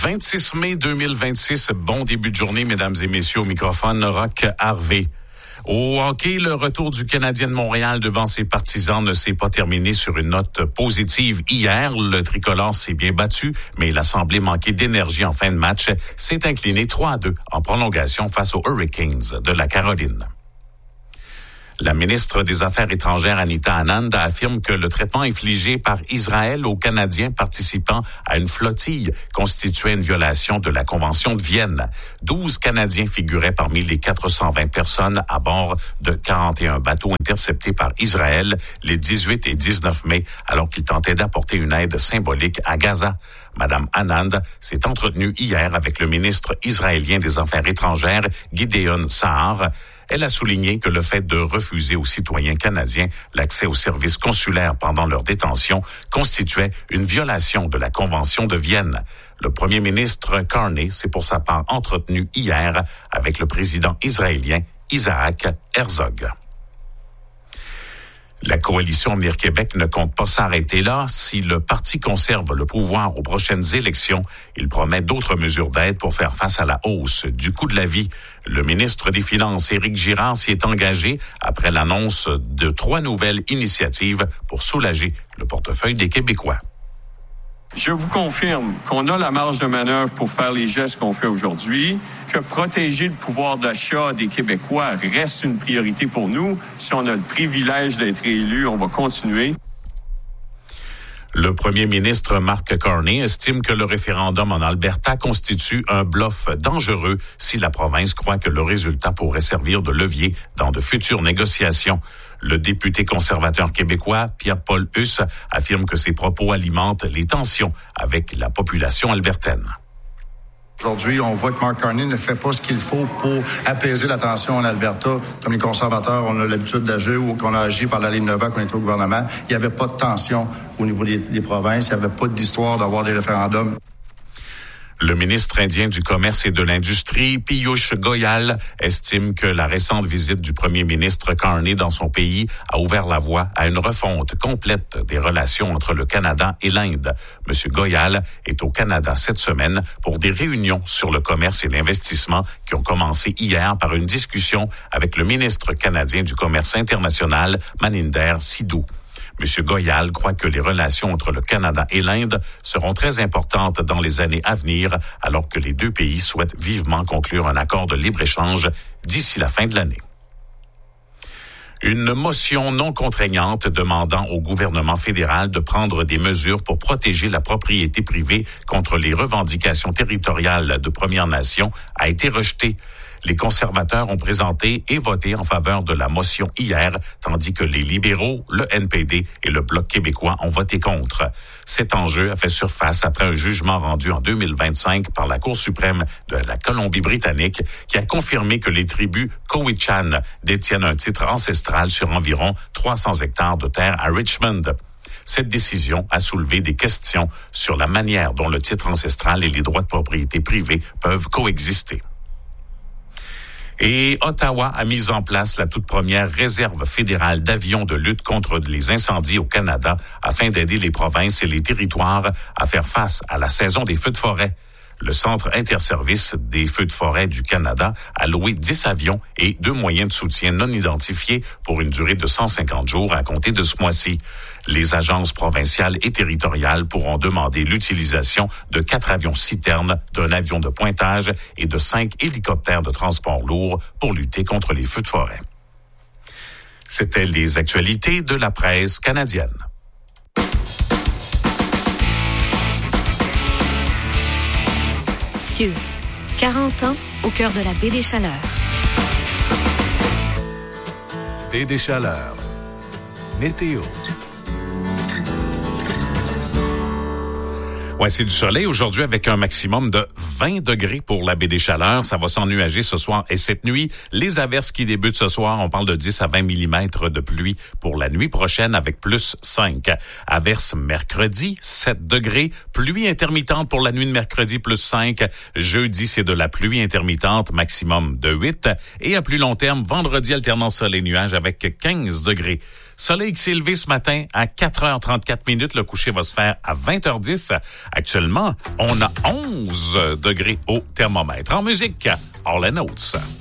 26 mai 2026, bon début de journée, mesdames et messieurs, au microphone, Roch Harvey. Au hockey, le retour du Canadien de Montréal devant ses partisans ne s'est pas terminé sur une note positive. Hier, le tricolore s'est bien battu, mais il a semblé manquer d'énergie en fin de match. S'est incliné 3-2 en prolongation face aux Hurricanes de la Caroline. La ministre des Affaires étrangères, Anita Anand, affirme que le traitement infligé par Israël aux Canadiens participant à une flottille constituait une violation de la Convention de Vienne. 12 Canadiens figuraient parmi les 420 personnes à bord de 41 bateaux interceptés par Israël les 18 et 19 mai, alors qu'ils tentaient d'apporter une aide symbolique à Gaza. Madame Anand s'est entretenue hier avec le ministre israélien des Affaires étrangères, Gideon Sa'ar. Elle a souligné que le fait de refuser aux citoyens canadiens l'accès aux services consulaires pendant leur détention constituait une violation de la Convention de Vienne. Le premier ministre Carney s'est pour sa part entretenu hier avec le président israélien Isaac Herzog. La coalition Avenir Québec ne compte pas s'arrêter là. Si le parti conserve le pouvoir aux prochaines élections, il promet d'autres mesures d'aide pour faire face à la hausse du coût de la vie. Le ministre des Finances, Éric Girard, s'y est engagé après l'annonce de 3 nouvelles initiatives pour soulager le portefeuille des Québécois. Je vous confirme qu'on a la marge de manœuvre pour faire les gestes qu'on fait aujourd'hui, que protéger le pouvoir d'achat des Québécois reste une priorité pour nous. Si on a le privilège d'être élu, on va continuer. Le premier ministre Mark Carney estime que le référendum en Alberta constitue un bluff dangereux si la province croit que le résultat pourrait servir de levier dans de futures négociations. Le député conservateur québécois, Pierre-Paul Huss, affirme que ces propos alimentent les tensions avec la population albertaine. Aujourd'hui, on voit que Mark Carney ne fait pas ce qu'il faut pour apaiser la tension en Alberta. Comme les conservateurs, on a l'habitude d'agir ou qu'on a agi par la ligne 9 ans qu'on était au gouvernement. Il n'y avait pas de tension au niveau des provinces. Il n'y avait pas d'histoire d'avoir des référendums. Le ministre indien du Commerce et de l'Industrie, Piyush Goyal, estime que la récente visite du premier ministre Carney dans son pays a ouvert la voie à une refonte complète des relations entre le Canada et l'Inde. Monsieur Goyal est au Canada cette semaine pour des réunions sur le commerce et l'investissement qui ont commencé hier par une discussion avec le ministre canadien du Commerce international, Maninder Sidhu. M. Goyal croit que les relations entre le Canada et l'Inde seront très importantes dans les années à venir, alors que les deux pays souhaitent vivement conclure un accord de libre-échange d'ici la fin de l'année. Une motion non contraignante demandant au gouvernement fédéral de prendre des mesures pour protéger la propriété privée contre les revendications territoriales de Premières Nations a été rejetée. Les conservateurs ont présenté et voté en faveur de la motion hier, tandis que les libéraux, le NPD et le Bloc québécois ont voté contre. Cet enjeu a fait surface après un jugement rendu en 2025 par la Cour suprême de la Colombie-Britannique qui a confirmé que les tribus Cowichan détiennent un titre ancestral sur environ 300 hectares de terre à Richmond. Cette décision a soulevé des questions sur la manière dont le titre ancestral et les droits de propriété privée peuvent coexister. Et Ottawa a mis en place la toute première réserve fédérale d'avions de lutte contre les incendies au Canada afin d'aider les provinces et les territoires à faire face à la saison des feux de forêt. Le Centre interservice des feux de forêt du Canada a loué 10 avions et 2 moyens de soutien non identifiés pour une durée de 150 jours à compter de ce mois-ci. Les agences provinciales et territoriales pourront demander l'utilisation de 4 avions citernes, d'un avion de pointage et de 5 hélicoptères de transport lourd pour lutter contre les feux de forêt. C'était les actualités de la presse canadienne. Cieux, 40 ans au cœur de la baie des Chaleurs. Baie des Chaleurs. Météo. Ouais, c'est du soleil aujourd'hui avec un maximum de 20 degrés pour la baie des Chaleurs. Ça va s'ennuager ce soir et cette nuit. Les averses qui débutent ce soir, on parle de 10 à 20 mm de pluie pour la nuit prochaine avec plus 5. Averses mercredi, 7 degrés. Pluie intermittente pour la nuit de mercredi, plus 5. Jeudi, c'est de la pluie intermittente, maximum de 8. Et à plus long terme, vendredi, alternance soleil-nuage avec 15 degrés. Soleil qui s'est levé ce matin à 4h34. Le coucher va se faire à 20h10. Actuellement, on a 11 degrés au thermomètre. En musique, All & Oates.